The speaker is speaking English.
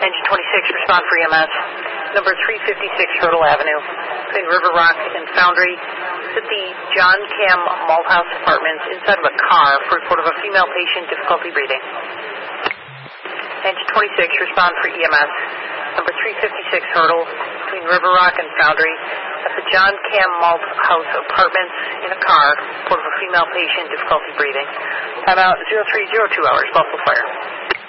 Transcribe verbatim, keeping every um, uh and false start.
Engine twenty-six, respond for E M S. Number three fifty-six Hurdle Avenue, between River Rock and Foundry. It's at the John Cam Malthouse Apartments, inside of a car, for report of a female patient, difficulty breathing. Engine twenty-six, respond for E M S. Number three fifty-six Hurdle, between River Rock and Foundry. At the John Cam Malthouse Apartments, in a car, report of a female patient, difficulty breathing. Time out zero three zero two hours, Buffalo Fire.